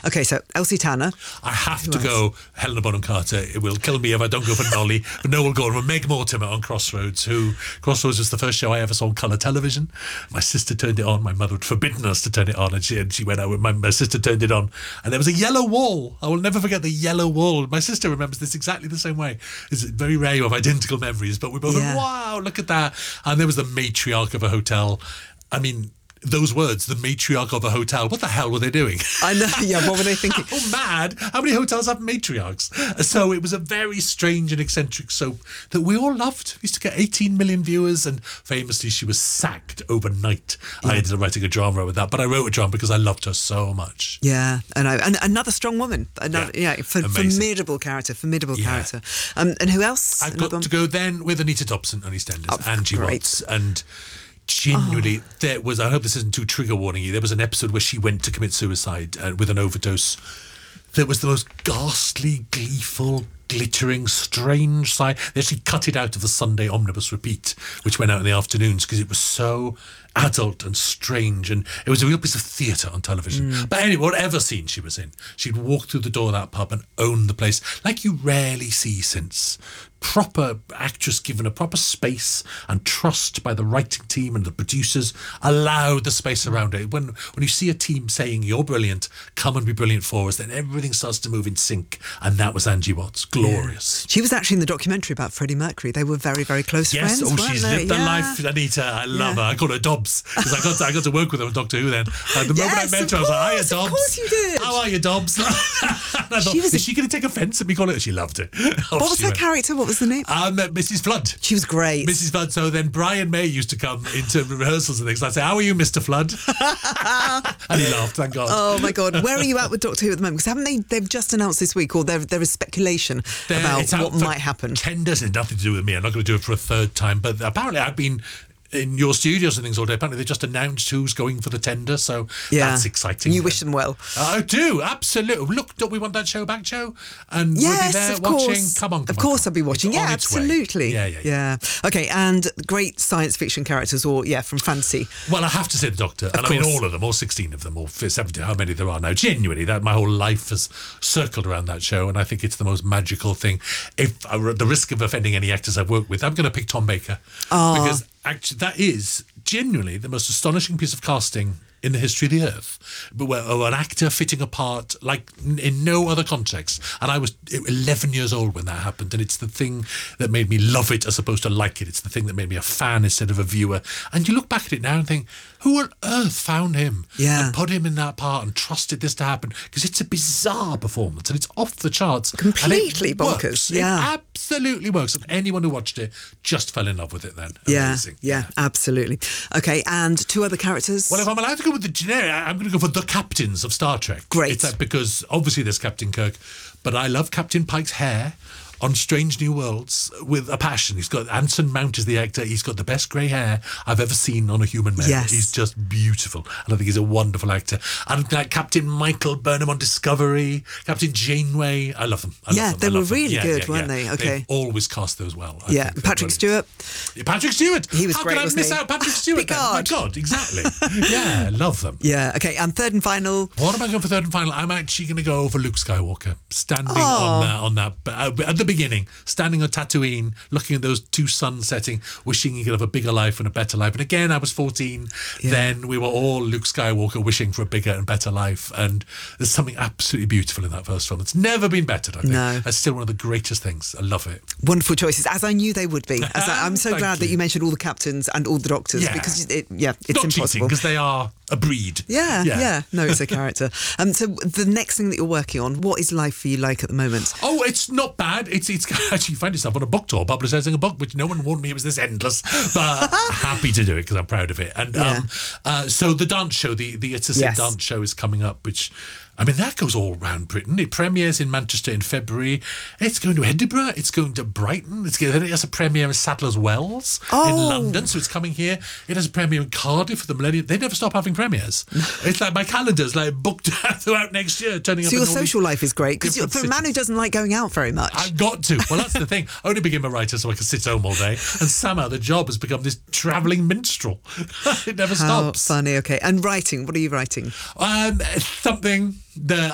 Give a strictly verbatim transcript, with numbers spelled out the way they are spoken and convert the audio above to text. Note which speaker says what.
Speaker 1: Okay, so Elsie Tanner.
Speaker 2: I have
Speaker 1: Who
Speaker 2: to
Speaker 1: else?
Speaker 2: go Helena Bonham Carter. It will kill me if I don't go for Nolly. But Noel Gordon and Meg Mortimer on Crossroads, who Crossroads was the first show I ever saw on colour television. My sister turned it on. My mother had forbidden us to turn it on, and she, and she went out with my, my sister turned it on, and there was a yellow wall. I will never forget the yellow wall. My sister remembers this exactly the same way. It's very rare you have identical memories, but we both
Speaker 1: Yeah.
Speaker 2: went, wow, look at that. And there was the matriarch of a hotel. I mean, those words, the matriarch of a hotel, what the hell were they doing?
Speaker 1: I know, yeah, what were they thinking?
Speaker 2: How mad? How many hotels have matriarchs? So it was a very strange and eccentric soap that we all loved. We used to get eighteen million viewers, and famously she was sacked overnight. Yeah. I ended up writing a drama with that, but I wrote a drama because I loved her so much.
Speaker 1: Yeah, and, I, and another strong woman. Another, yeah,
Speaker 2: Yeah,
Speaker 1: for, formidable character, formidable
Speaker 2: Yeah.
Speaker 1: character. Um, and who else?
Speaker 2: I've
Speaker 1: Another
Speaker 2: got
Speaker 1: one?
Speaker 2: to go then with Anita Dobson on EastEnders,
Speaker 1: Oh,
Speaker 2: Angie
Speaker 1: great.
Speaker 2: Watts, and genuinely, oh. there was, I hope this isn't too trigger warning, there was an episode where she went to commit suicide uh, with an overdose. There was the most ghastly, gleeful, glittering, strange side. They actually cut it out of the Sunday Omnibus Repeat, which went out in the afternoons, because it was so adult and strange, and it was a real piece of theatre on television. Mm. But anyway, whatever scene she was in, she'd walk through the door of that pub and own the place like you rarely see since. Proper actress given a proper space and trust by the writing team and the producers, allowed the space around it. When when you see a team saying, you're brilliant, come and be brilliant for us, then everything starts to move in sync. And that was Angie Watts. Glorious.
Speaker 1: Yeah. She was actually in the documentary about Freddie Mercury. They were very, very close
Speaker 2: yes,
Speaker 1: friends,
Speaker 2: oh,
Speaker 1: weren't
Speaker 2: she's
Speaker 1: they?
Speaker 2: lived the
Speaker 1: yeah.
Speaker 2: life, Anita. I love
Speaker 1: yeah.
Speaker 2: her. I call her Dobbs, because I got to, I got to work with her on Doctor Who then. Uh, the moment
Speaker 1: yes,
Speaker 2: I met her, I
Speaker 1: course,
Speaker 2: was like, hiya, Dobbs.
Speaker 1: Of course you did.
Speaker 2: How are you, Dobbs? And I thought,
Speaker 1: she was
Speaker 2: is
Speaker 1: a...
Speaker 2: she going to take offence at me calling it? She loved it.
Speaker 1: What was her went. character? What was the name?
Speaker 2: Um, Missus Flood.
Speaker 1: She was great.
Speaker 2: Missus Flood. So then Brian May used to come into rehearsals and things. I'd say, how are you, Mister Flood? And he laughed, thank God.
Speaker 1: Oh, my God. Where are you at with Doctor Who at the moment? Because haven't they, they've just announced this week, or there, there is speculation
Speaker 2: there,
Speaker 1: about what might happen.
Speaker 2: Tenders has nothing to do with me. I'm not going to do it for a third time. But apparently I've been in your studios and things all day. Apparently they just announced who's going for the tender, so
Speaker 1: yeah.
Speaker 2: that's exciting.
Speaker 1: You wish them well.
Speaker 2: I do, absolutely. Look, don't we want that show back, Joe? And
Speaker 1: yes,
Speaker 2: we'll be there
Speaker 1: of
Speaker 2: watching.
Speaker 1: Course.
Speaker 2: Come on, come
Speaker 1: Of
Speaker 2: on,
Speaker 1: course
Speaker 2: come
Speaker 1: I'll be watching.
Speaker 2: It's
Speaker 1: yeah, absolutely.
Speaker 2: Yeah, yeah, yeah,
Speaker 1: yeah. Okay, and great science fiction characters, or, yeah, from fantasy.
Speaker 2: Well, I have to say the Doctor.
Speaker 1: Of
Speaker 2: and
Speaker 1: course.
Speaker 2: I mean all of them, all sixteen of them, or seventy, how many there are now. Genuinely, that my whole life has circled around that show, and I think it's the most magical thing. If I were at the risk of offending any actors I've worked with, I'm going to pick Tom Baker.
Speaker 1: Oh.
Speaker 2: Because actually, that is genuinely the most astonishing piece of casting in the history of the earth, but where oh, an actor fitting a part like in no other context. And I was eleven years old when that happened, and it's the thing that made me love it as opposed to like it. It's the thing that made me a fan instead of a viewer. And you look back at it now and think, who on earth found him
Speaker 1: yeah.
Speaker 2: and put him in that part and trusted this to happen? Because it's a bizarre performance and it's off the charts.
Speaker 1: Completely
Speaker 2: and it
Speaker 1: bonkers.
Speaker 2: Works.
Speaker 1: Yeah.
Speaker 2: It absolutely works. And anyone who watched it just fell in love with it then.
Speaker 1: Yeah,
Speaker 2: Amazing.
Speaker 1: yeah, absolutely. Okay, and two other characters.
Speaker 2: Well, if I'm allowed to go with the generic, I'm going to go for the captains of Star Trek.
Speaker 1: Great.
Speaker 2: It's that because obviously there's Captain Kirk, but I love Captain Pike's hair on Strange New Worlds with a passion. He's got Anson Mount as the actor. He's got the best grey hair I've ever seen on a human man.
Speaker 1: Yes.
Speaker 2: He's just beautiful. And I think he's a wonderful actor. And like Captain Michael Burnham on Discovery, Captain Janeway. I love them. I
Speaker 1: yeah,
Speaker 2: love them.
Speaker 1: they
Speaker 2: I
Speaker 1: were
Speaker 2: love them.
Speaker 1: really
Speaker 2: yeah,
Speaker 1: good,
Speaker 2: yeah,
Speaker 1: weren't
Speaker 2: yeah.
Speaker 1: they? Okay.
Speaker 2: They've always cast those well. I
Speaker 1: yeah,
Speaker 2: think
Speaker 1: Patrick
Speaker 2: brilliant.
Speaker 1: Stewart.
Speaker 2: Patrick Stewart.
Speaker 1: He was
Speaker 2: How
Speaker 1: great,
Speaker 2: can I
Speaker 1: wasn't
Speaker 2: miss
Speaker 1: he?
Speaker 2: out Patrick Stewart? then? Oh my God, exactly. Yeah, love them.
Speaker 1: Yeah, okay, and third and final.
Speaker 2: What am I going for third and final? I'm actually going to go for Luke Skywalker, standing
Speaker 1: Oh.
Speaker 2: on that, on that uh, at the beginning, standing on Tatooine, looking at those two suns setting, wishing he could have a bigger life and a better life. And again, I was fourteen.
Speaker 1: Yeah.
Speaker 2: Then we were all Luke Skywalker wishing for a bigger and better life. And there's something absolutely beautiful in that first film. It's never been bettered, I think.
Speaker 1: No.
Speaker 2: It's still one of the greatest things. I love it.
Speaker 1: Wonderful choices, as I knew they would be. As I, I'm so
Speaker 2: Thank
Speaker 1: glad that
Speaker 2: you.
Speaker 1: you mentioned all the captains and all the doctors,
Speaker 2: Yeah.
Speaker 1: because it, yeah, it's
Speaker 2: Not
Speaker 1: impossible.
Speaker 2: cheating, because they are a breed.
Speaker 1: Yeah, yeah, no, it's a character. Um, so the next thing that you're working on, what is life for you like at the moment?
Speaker 2: Oh, it's not bad. It's it's actually you find yourself on a book tour, publicising a book, which no one warned me it was this endless. But happy to do it because I'm proud of it. And
Speaker 1: Yeah.
Speaker 2: um, uh, so the dance show, the the It's a Sin
Speaker 1: Yes.
Speaker 2: dance show, is coming up, which. I mean, that goes all around Britain. It premieres in Manchester in February. It's going to Edinburgh. It's going to Brighton. It's going, it has a premiere in Sadler's Wells
Speaker 1: Oh.
Speaker 2: in London, so it's coming here. It has a premiere in Cardiff for the Millennium. They never stop having premieres. It's like my calendar's like booked throughout next year, turning up.
Speaker 1: So
Speaker 2: in
Speaker 1: your
Speaker 2: all
Speaker 1: social
Speaker 2: these
Speaker 1: life is great, because
Speaker 2: different
Speaker 1: for a man who
Speaker 2: cities.
Speaker 1: doesn't like going out very much.
Speaker 2: I've got to. Well, that's the thing. I only became a writer so I can sit home all day. And somehow the job has become this travelling minstrel. It never
Speaker 1: How
Speaker 2: stops.
Speaker 1: funny, okay. And writing, what are you writing?
Speaker 2: Um, something that